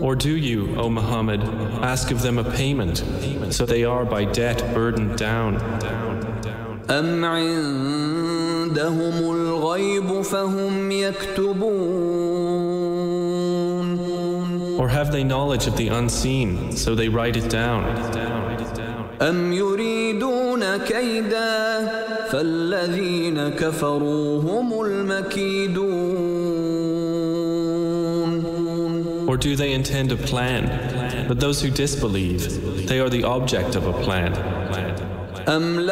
Or do you, O Muhammad, ask of them a payment, so they are by debt burdened down? أم عندهم الغيب فهم يكتبون Or have they knowledge of the unseen, so they write it down? أم يريدون كيدا فالذين كفروا هم المكيدون Or do they intend a plan? But those who disbelieve, they are the object of a plan. أم